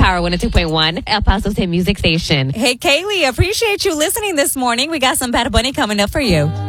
Power 102.1, El Paso's hit music station. Hey, Kaylee, appreciate you listening this morning. We got some Bad Bunny coming up for you.